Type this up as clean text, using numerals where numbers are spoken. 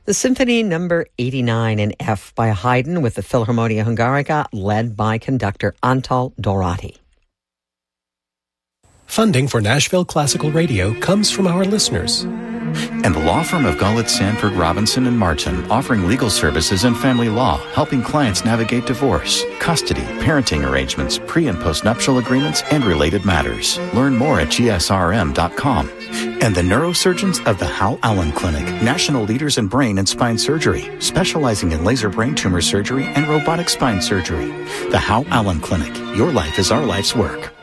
The Symphony Number 89 in F by Haydn with the Philharmonia Hungarica, led by conductor Antal Dorati. Funding for Nashville Classical Radio comes from our listeners. And the law firm of Gullett, Sanford, Robinson, and Martin, offering legal services and family law, helping clients navigate divorce, custody, parenting arrangements, pre- and post-nuptial agreements, and related matters. Learn more at gsrm.com. And the neurosurgeons of the Hal Allen Clinic, national leaders in brain and spine surgery, specializing in laser brain tumor surgery and robotic spine surgery. The Hal Allen Clinic. Your life is our life's work.